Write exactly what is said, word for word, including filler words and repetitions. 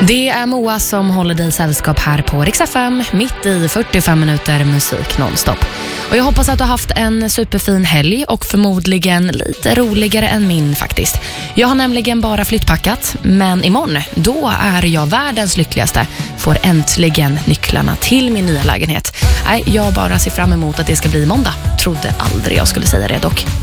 Det är Moa som håller dig sällskap här på Rix F M mitt i fyrtiofem minuter musik nonstop. Och jag hoppas att du har haft en superfin helg och förmodligen lite roligare än min faktiskt. Jag har nämligen bara flyttpackat, men imorgon då är jag världens lyckligaste. Får äntligen nycklarna till min nya lägenhet. Nej, jag bara ser fram emot att det ska bli måndag. Trodde aldrig jag skulle säga det dock.